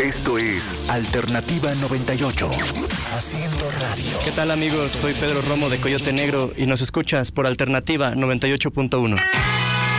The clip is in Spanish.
Esto es Alternativa 98. Haciendo radio. ¿Qué tal, amigos? Soy Pedro Romo de Coyote Negro y nos escuchas por Alternativa 98.1.